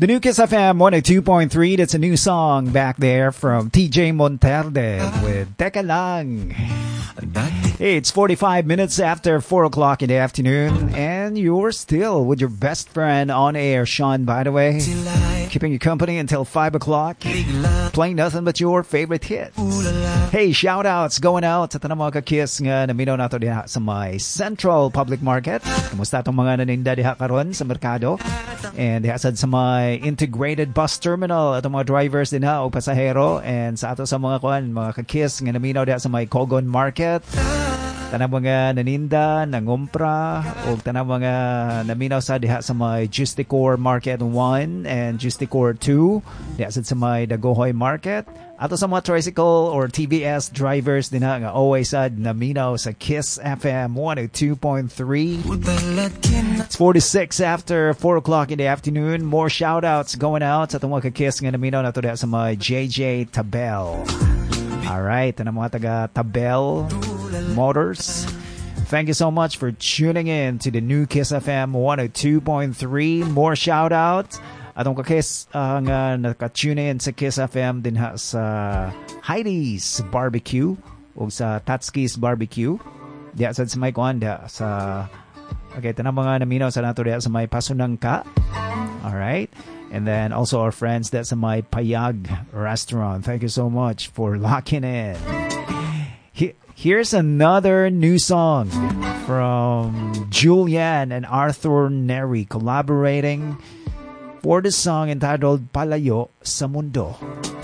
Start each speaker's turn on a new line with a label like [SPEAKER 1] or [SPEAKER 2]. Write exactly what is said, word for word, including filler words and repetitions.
[SPEAKER 1] The new Kiss F M one oh two point three. That's a new song back there from T J Monterde with Teka Lang. Hey, it's forty-five minutes after four o'clock in the afternoon, and you're still with your best friend on air, Sean, by the way. Keeping you company until five o'clock. Playing nothing but your favorite hits. Hey, shout-outs going out sa tanang mga ka-kiss nga naminaw nato diha sa may Central Public Market. Kumusta itong mga naninda diha karon sa merkado? And diha sad sa may Integrated Bus Terminal atong mga drivers din ha o pasahero. And sa ato sa mga kuan, mga ka-kiss nga naminaw diha sa may Kogon Market. Tanang mga naninda, nangumpra, o tanang mga naminaw sa diha sa may Justicor Market one and Justicor two, diha sa may Dagohoy Market. Ato sa mga tricycle or T V S drivers din ha, nga always sad naminaw sa Kiss F M one oh two point three. It's forty-six after four o'clock in the afternoon. More shout-outs going out sa itong mga ka-kiss nga naminaw na to diha sa may J J Tabel. Alright, tanang mga taga Tabel Motors. Thank you so much for tuning in to the new Kiss F M one oh two point three. More shout-outs. Atong ka-kiss uh, nga naka-tune in sa Kiss F M din ha sa Heidi's Barbecue o sa Tatski's Barbecue. Diya sa may kuan diya sa okay, tanang mga naminaw sa nato diya sa may Pasunangka. Alright. And then also our friends that sa may Payag Restaurant. Thank you so much for locking in. He- here's another new song from Julian and Arthur Neri collaborating for the song entitled Palayo sa Mundo.